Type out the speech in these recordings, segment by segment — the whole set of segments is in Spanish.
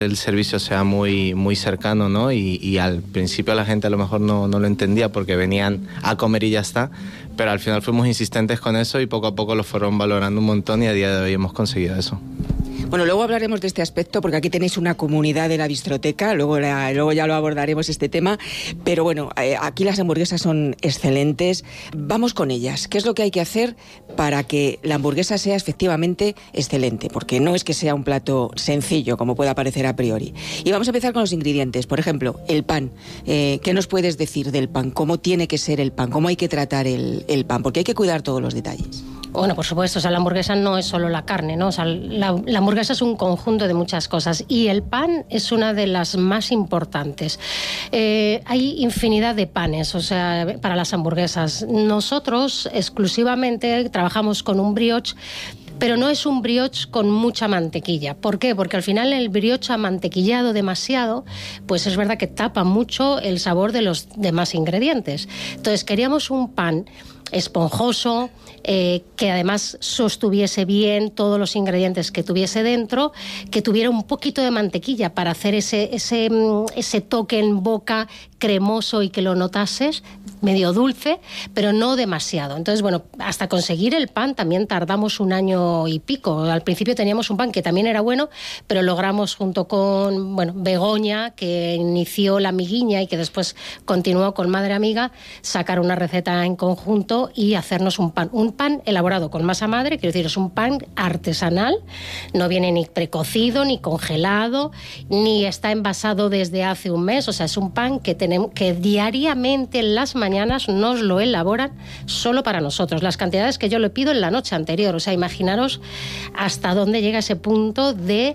el servicio sea muy, muy cercano, ¿no? Y al principio la gente a lo mejor no lo entendía porque venían a comer y ya está, pero al final fuimos insistentes con eso y poco a poco lo fueron valorando un montón y a día de hoy hemos conseguido eso. Bueno, luego hablaremos de este aspecto porque aquí tenéis una comunidad de la bistroteca, luego ya lo abordaremos este tema, pero bueno, aquí las hamburguesas son excelentes. Vamos con ellas. ¿Qué es lo que hay que hacer para que la hamburguesa sea efectivamente excelente? Porque no es que sea un plato sencillo, como pueda parecer a priori. Y vamos a empezar con los ingredientes. Por ejemplo, el pan. ¿Qué nos puedes decir del pan? ¿Cómo tiene que ser el pan? ¿Cómo hay que tratar el pan? Porque hay que cuidar todos los detalles. Bueno, por supuesto, o sea, la hamburguesa no es solo la carne, ¿no? O sea, la hamburguesa es un conjunto de muchas cosas y el pan es una de las más importantes. Hay infinidad de panes, o sea, para las hamburguesas. Nosotros exclusivamente trabajamos con un brioche, pero no es un brioche con mucha mantequilla. ¿Por qué? Porque al final el brioche amantequillado demasiado, pues es verdad que tapa mucho el sabor de los demás ingredientes. Entonces queríamos un pan esponjoso, que además sostuviese bien todos los ingredientes que tuviese dentro, que tuviera un poquito de mantequilla para hacer ese toque en boca cremoso y que lo notases, medio dulce, pero no demasiado. Entonces, bueno, hasta conseguir el pan también tardamos 1 año y pico. Al principio teníamos un pan que también era bueno, pero logramos junto con, Begoña, que inició la amiguiña y que después continuó con Madre Amiga, sacar una receta en conjunto y hacernos un pan elaborado con masa madre, quiero decir, es un pan artesanal, no viene ni precocido, ni congelado, ni está envasado desde hace un mes, o sea, es un pan que diariamente en las mañanas nos lo elaboran solo para nosotros, las cantidades que yo le pido en la noche anterior, o sea, imaginaros hasta dónde llega ese punto de,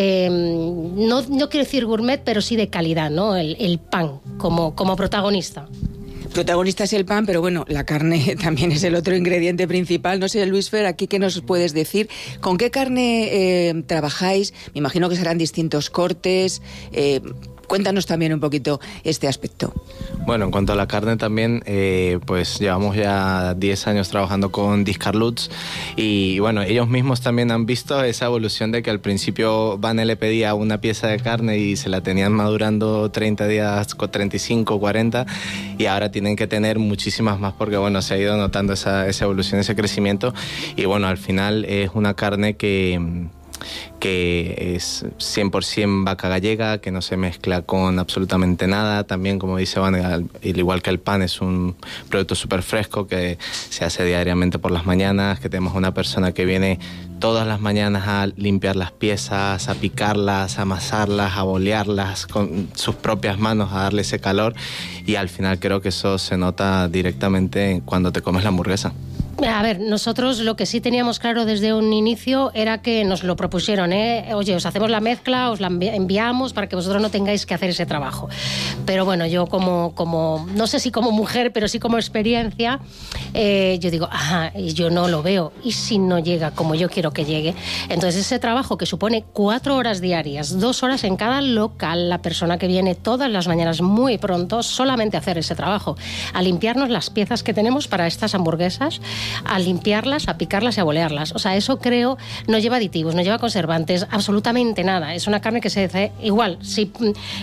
no quiero decir gourmet, pero sí de calidad, ¿no? El pan como protagonista. Protagonista es el pan, pero bueno, la carne también es el otro ingrediente principal. No sé, Luis Fer, ¿aquí qué nos puedes decir? ¿Con qué carne trabajáis? Me imagino que serán distintos cortes. Cuéntanos también un poquito este aspecto. Bueno, en cuanto a la carne también, pues llevamos ya 10 años trabajando con Discarluts y bueno, ellos mismos también han visto esa evolución de que al principio Vane le pedía una pieza de carne y se la tenían madurando 30 días, 35, 40 y ahora tienen que tener muchísimas más porque bueno, se ha ido notando esa evolución, ese crecimiento y bueno, al final es una carne que es 100% vaca gallega, que no se mezcla con absolutamente nada. También, como dice Van, al igual que el pan, es un producto súper fresco que se hace diariamente por las mañanas, que tenemos una persona que viene todas las mañanas a limpiar las piezas, a picarlas, a amasarlas, a bolearlas con sus propias manos, a darle ese calor y al final creo que eso se nota directamente cuando te comes la hamburguesa. A ver, nosotros lo que sí teníamos claro desde un inicio era que nos lo propusieron, oye, os hacemos la mezcla, os la enviamos para que vosotros no tengáis que hacer ese trabajo. Pero bueno, yo como no sé si como mujer, pero sí como experiencia, yo digo, yo no lo veo, y si no llega como yo quiero que llegue. Entonces ese trabajo que supone 4 horas diarias, 2 horas en cada local, la persona que viene todas las mañanas muy pronto, solamente a hacer ese trabajo, a limpiarnos las piezas que tenemos para estas hamburguesas, a limpiarlas, a picarlas y a bolearlas. O sea, eso creo no lleva aditivos, no lleva conservantes, absolutamente nada. Es una carne que se hace igual. Si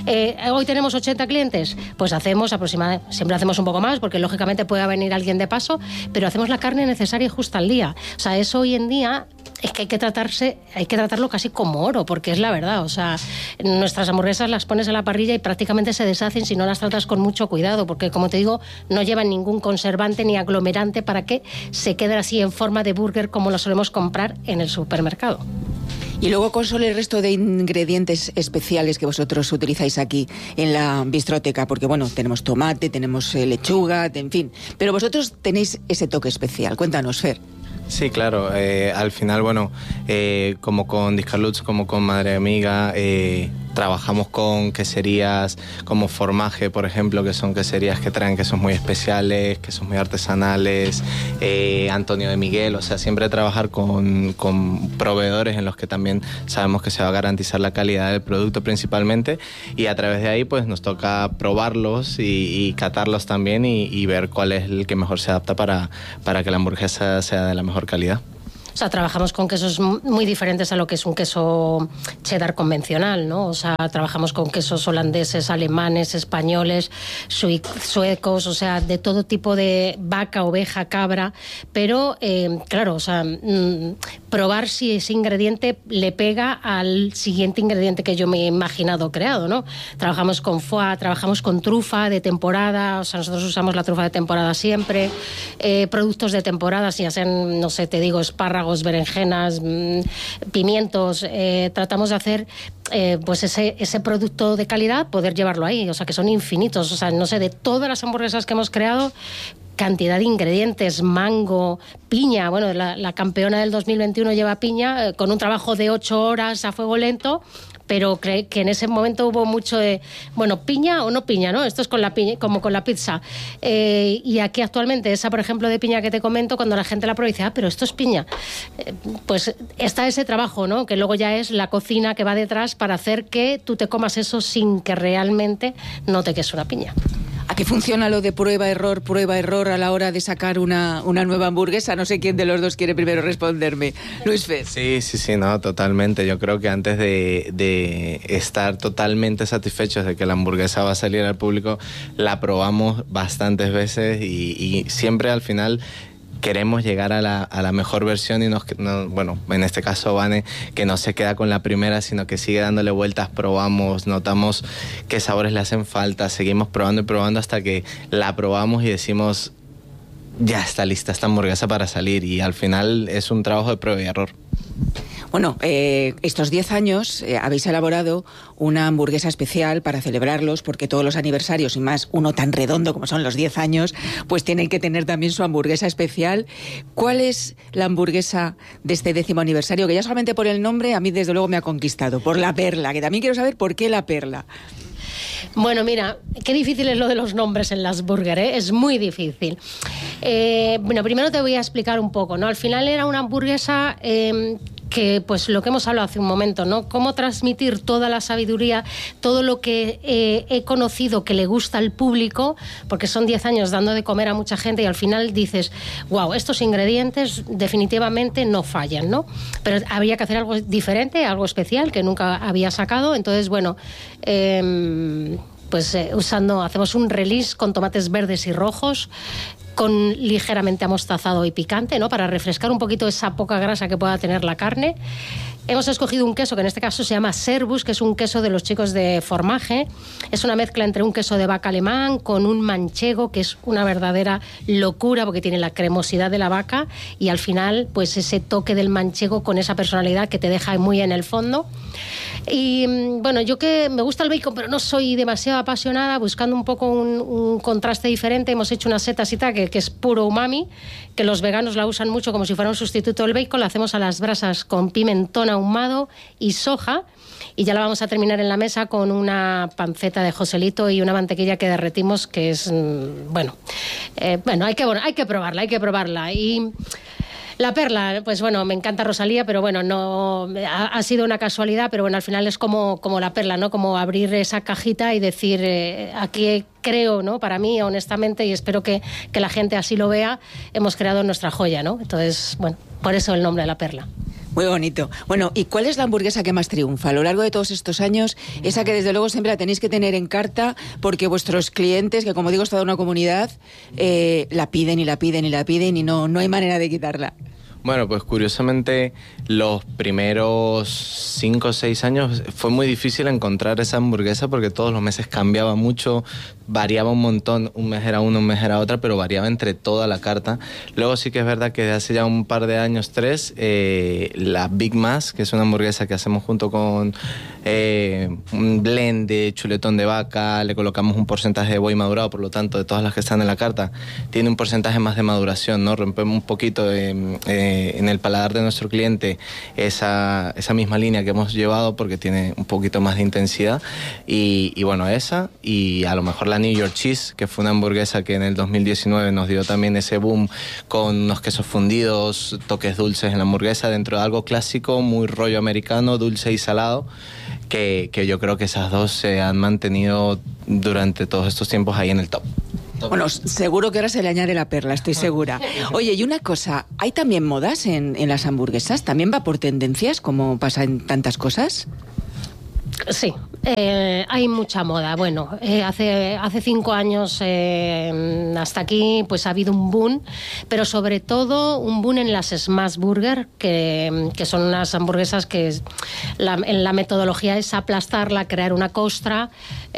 hoy tenemos 80 clientes, pues hacemos aproximadamente, siempre hacemos un poco más, porque lógicamente puede venir alguien de paso, pero hacemos la carne necesaria y justa al día. O sea, eso hoy en día es que hay que tratarlo casi como oro, porque es la verdad. O sea, nuestras hamburguesas las pones a la parrilla y prácticamente se deshacen si no las tratas con mucho cuidado, porque como te digo, no llevan ningún conservante ni aglomerante para que se queden así en forma de burger como lo solemos comprar en el supermercado. Y luego, ¿cuál son el resto de ingredientes especiales que vosotros utilizáis aquí en la bistroteca? Porque bueno, tenemos tomate, tenemos lechuga, en fin, pero vosotros tenéis ese toque especial. Cuéntanos, Fer. Sí, claro. Al final, bueno, como con Discarluts, como con Madre Amiga, trabajamos con queserías como Formaje, por ejemplo, que son queserías que traen quesos muy especiales, quesos muy artesanales, Antonio de Miguel, o sea, siempre trabajar con proveedores en los que también sabemos que se va a garantizar la calidad del producto principalmente, y a través de ahí pues nos toca probarlos y catarlos también y ver cuál es el que mejor se adapta para que la hamburguesa sea de la mejor calidad. O sea, trabajamos con quesos muy diferentes a lo que es un queso cheddar convencional, ¿no? O sea, trabajamos con quesos holandeses, alemanes, españoles, suecos, o sea, de todo tipo de vaca, oveja, cabra, pero claro, o sea, probar si ese ingrediente le pega al siguiente ingrediente que yo me he imaginado creado, ¿no? Trabajamos con foie, trabajamos con trufa de temporada, o sea, nosotros usamos la trufa de temporada siempre, productos de temporada, ya sean, no sé, te digo, espárragos, berenjenas, pimientos, tratamos de hacer pues ese producto de calidad, poder llevarlo ahí, o sea, que son infinitos, o sea, no sé, de todas las hamburguesas que hemos creado, cantidad de ingredientes, mango, piña, bueno, la campeona del 2021 lleva piña, con un trabajo de 8 horas a fuego lento, pero que en ese momento hubo mucho de, bueno, piña o no piña, ¿no? Esto es con la piña, como con la pizza. Y aquí actualmente, esa, por ejemplo, de piña que te comento, cuando la gente la prueba y dice, pero esto es piña. Pues está ese trabajo, ¿no? Que luego ya es la cocina que va detrás para hacer que tú te comas eso sin que realmente note que es una piña. ¿A qué funciona lo de prueba-error a la hora de sacar una nueva hamburguesa? No sé quién de los dos quiere primero responderme. Luis Fer. Sí, no, totalmente. Yo creo que antes de estar totalmente satisfechos de que la hamburguesa va a salir al público, la probamos bastantes veces y siempre al final queremos llegar a la mejor versión y bueno, en este caso Vane, que no se queda con la primera, sino que sigue dándole vueltas, probamos, notamos qué sabores le hacen falta, seguimos probando y probando hasta que la probamos y decimos, ya está lista esta hamburguesa para salir, y al final es un trabajo de prueba y error. Bueno, estos 10 años habéis elaborado una hamburguesa especial para celebrarlos, porque todos los aniversarios, y más uno tan redondo como son los 10 años, pues tienen que tener también su hamburguesa especial. ¿Cuál es la hamburguesa de este 10º aniversario? Que ya solamente por el nombre a mí desde luego me ha conquistado, por la perla, que también quiero saber por qué la perla. Bueno, mira, qué difícil es lo de los nombres en las burger, ¿eh? Es muy difícil. Bueno, primero te voy a explicar un poco, ¿no? Al final era una hamburguesa que, pues lo que hemos hablado hace un momento, ¿no? Cómo transmitir toda la sabiduría, todo lo que he conocido que le gusta al público, porque son 10 años dando de comer a mucha gente y al final dices, wow, estos ingredientes definitivamente no fallan, ¿no? Pero había que hacer algo diferente, algo especial que nunca había sacado, entonces, bueno, hacemos un release con tomates verdes y rojos, con ligeramente amostazado y picante, ¿no? Para refrescar un poquito esa poca grasa que pueda tener la carne. Hemos escogido un queso que en este caso se llama Servus, que es un queso de los chicos de Formaje. Es una mezcla entre un queso de vaca alemán con un manchego, que es una verdadera locura porque tiene la cremosidad de la vaca y al final pues ese toque del manchego con esa personalidad que te deja muy en el fondo. Y bueno, yo que me gusta el bacon pero no soy demasiado apasionada, buscando un poco un contraste diferente, hemos hecho una setasita que es puro umami, que los veganos la usan mucho como si fuera un sustituto del bacon. La hacemos a las brasas con pimentón ahumado y soja, y ya la vamos a terminar en la mesa con una panceta de Joselito y una mantequilla que derretimos, que es hay que probarla. Y la perla, pues bueno, me encanta Rosalía, pero bueno, no ha sido una casualidad, pero bueno, al final es como la perla, ¿no? Como abrir esa cajita y decir, aquí creo, ¿no? Para mí, honestamente, y espero que la gente así lo vea, hemos creado nuestra joya, ¿no? Entonces, bueno, por eso el nombre de la perla. Muy bonito. Bueno, ¿y cuál es la hamburguesa que más triunfa a lo largo de todos estos años? Esa que desde luego siempre la tenéis que tener en carta, porque vuestros clientes, que como digo es toda una comunidad, la piden y no hay manera de quitarla. Bueno, pues curiosamente los primeros 5 o 6 años fue muy difícil encontrar esa hamburguesa porque todos los meses cambiaba mucho, variaba un montón, un mes era una, un mes era otra, pero variaba entre toda la carta. Luego sí que es verdad que desde hace ya un par de años, 3, la Big Mass, que es una hamburguesa que hacemos junto con un blend de chuletón de vaca, le colocamos un porcentaje de buey madurado, por lo tanto de todas las que están en la carta, tiene un porcentaje más de maduración, ¿no? Rompemos un poquito en el paladar de nuestro cliente esa misma línea que hemos llevado porque tiene un poquito más de intensidad y bueno, esa y a lo mejor la New York Cheese, que fue una hamburguesa que en el 2019 nos dio también ese boom con unos quesos fundidos, toques dulces en la hamburguesa dentro de algo clásico, muy rollo americano, dulce y salado, que yo creo que esas dos se han mantenido durante todos estos tiempos ahí en el top. Bueno, seguro que ahora se le añade la perla, estoy segura. Oye, y una cosa, ¿hay también modas en las hamburguesas? ¿También va por tendencias, como pasa en tantas cosas? Sí, hay mucha moda. Bueno, hace 5 años hasta aquí pues ha habido un boom, pero sobre todo un boom en las Smash Burger, que son unas hamburguesas que la metodología es aplastarla, crear una costra,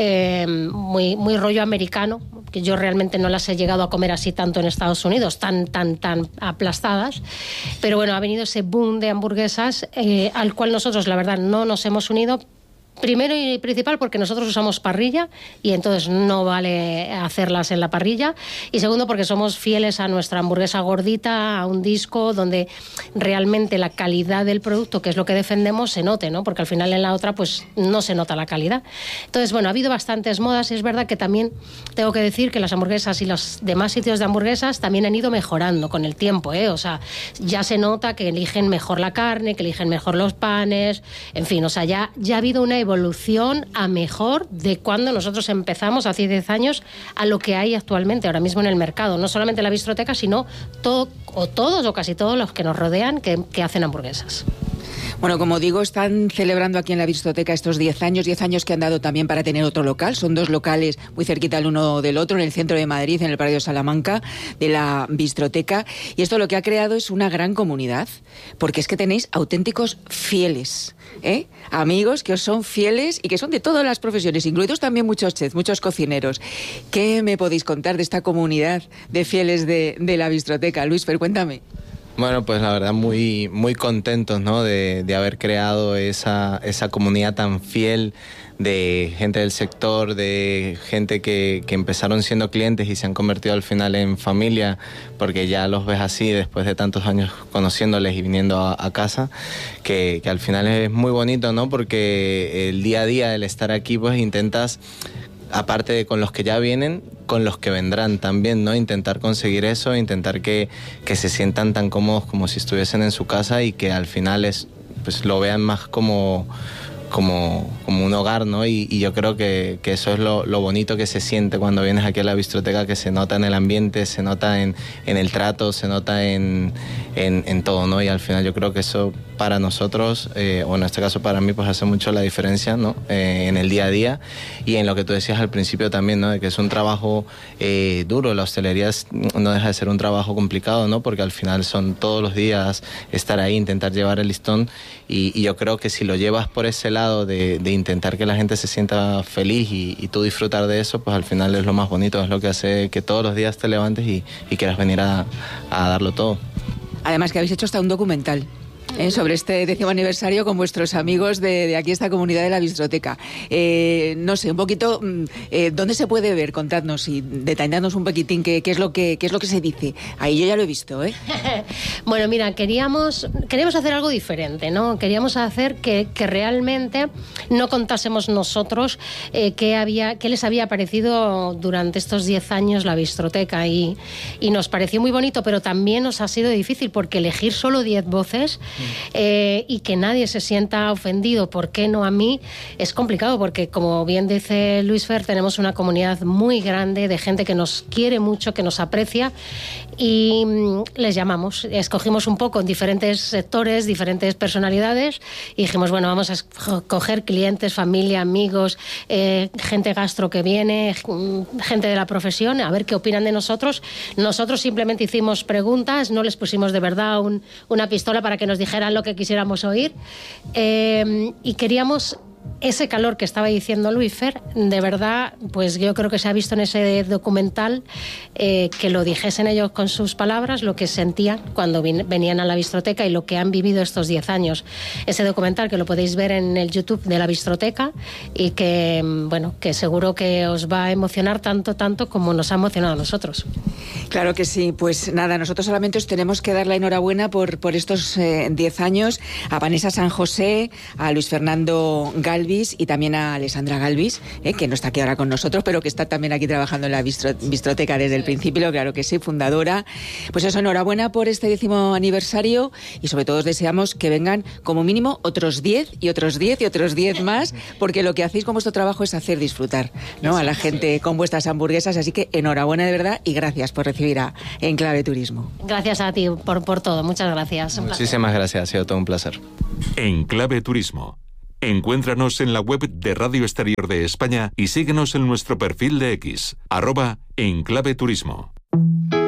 muy rollo americano, que yo realmente no las he llegado a comer así tanto en Estados Unidos, tan aplastadas, pero bueno, ha venido ese boom de hamburguesas al cual nosotros la verdad no nos hemos unido. Primero y principal porque nosotros usamos parrilla y entonces no vale hacerlas en la parrilla. Y segundo porque somos fieles a nuestra hamburguesa gordita, a un disco donde realmente la calidad del producto, que es lo que defendemos, se note, ¿no? Porque al final en la otra pues no se nota la calidad. Entonces, bueno, ha habido bastantes modas y es verdad que también tengo que decir que las hamburguesas y los demás sitios de hamburguesas también han ido mejorando con el tiempo, ¿eh? O sea, ya se nota que eligen mejor la carne, que eligen mejor los panes, en fin, o sea, ya ha habido una evolución a mejor de cuando nosotros empezamos hace 10 años a lo que hay actualmente ahora mismo en el mercado, no solamente la Bistroteca, sino todos o casi todos los que nos rodean que hacen hamburguesas. Bueno, como digo, están celebrando aquí en la Bistroteca estos 10 años que han dado también para tener otro local. Son 2 locales muy cerquita el uno del otro, en el centro de Madrid, en el barrio de Salamanca, de la Bistroteca. Y esto lo que ha creado es una gran comunidad, porque es que tenéis auténticos fieles, amigos que os son fieles y que son de todas las profesiones, incluidos también muchos chefs, muchos cocineros. ¿Qué me podéis contar de esta comunidad de fieles de la Bistroteca? Luisfer, cuéntame. Bueno, pues la verdad muy contentos, ¿no? de haber creado esa comunidad tan fiel de gente del sector, de gente que empezaron siendo clientes y se han convertido al final en familia, porque ya los ves así después de tantos años conociéndoles y viniendo a casa, que al final es muy bonito, ¿no? Porque el día a día, el estar aquí, pues intentas, aparte de con los que ya vienen, con los que vendrán también, ¿no? Intentar conseguir eso, intentar que se sientan tan cómodos como si estuviesen en su casa y que al final pues lo vean más como un hogar, ¿no? Y yo creo que eso es lo bonito que se siente cuando vienes aquí a la Bistroteca, que se nota en el ambiente, se nota en el trato, se nota en todo, ¿no? Y al final yo creo que eso para nosotros, o en este caso para mí, pues hace mucho la diferencia, ¿no? En el día a día y en lo que tú decías al principio también, ¿no? De que es un trabajo duro. La hostelería no deja de ser un trabajo complicado, ¿no? Porque al final son todos los días estar ahí, intentar llevar el listón y yo creo que si lo llevas por ese lado de intentar que la gente se sienta feliz y tú disfrutar de eso, pues al final es lo más bonito, es lo que hace que todos los días te levantes y quieras venir a darlo todo. Además que habéis hecho hasta un documental sobre este 10º aniversario con vuestros amigos de aquí, esta comunidad de la Bistroteca. No sé, un poquito, ¿dónde se puede ver? Contadnos y detalladnos un poquitín qué es lo que se dice. Ahí yo ya lo he visto, ¿eh? Bueno, mira, queríamos hacer algo diferente, ¿no? Queríamos hacer que realmente no contásemos nosotros qué les había parecido durante estos 10 años la Bistroteca y nos pareció muy bonito, pero también nos ha sido difícil porque elegir solo 10 voces y que nadie se sienta ofendido, ¿por qué no a mí? Es complicado porque, como bien dice Luisfer, tenemos una comunidad muy grande de gente que nos quiere mucho, que nos aprecia y les llamamos. Escogimos un poco en diferentes sectores, diferentes personalidades y dijimos, bueno, vamos a escoger clientes, familia, amigos, gente gastro que viene, gente de la profesión, a ver qué opinan de nosotros. Nosotros simplemente hicimos preguntas, no les pusimos de verdad una pistola para que nos dijeran lo que quisiéramos oír y queríamos ese calor que estaba diciendo Luisfer, de verdad, pues yo creo que se ha visto en ese documental que lo dijesen ellos con sus palabras, lo que sentían cuando venían a la Bistroteca y lo que han vivido estos 10 años. Ese documental que lo podéis ver en el YouTube de la Bistroteca y que, bueno, que seguro que os va a emocionar tanto como nos ha emocionado a nosotros. Claro que sí, pues nada, nosotros solamente os tenemos que dar la enhorabuena por estos 10 años a Vanessa San José, a Luis Fernando Galvis Galvis y también a Alessandra Galvis, que no está aquí ahora con nosotros, pero que está también aquí trabajando en la Bistroteca desde el principio, claro que sí, fundadora. Pues eso, enhorabuena por este 10º aniversario y sobre todo os deseamos que vengan como mínimo otros 10 y otros 10 y otros 10 más, porque lo que hacéis con vuestro trabajo es hacer disfrutar, ¿no?, a la gente con vuestras hamburguesas, así que enhorabuena de verdad y gracias por recibir a Enclave Turismo. Gracias a ti por todo, muchas gracias. Muchísimas gracias, ha sido todo un placer. Enclave Turismo. Encuéntranos en la web de Radio Exterior de España y síguenos en nuestro perfil de X, @Enclave Turismo.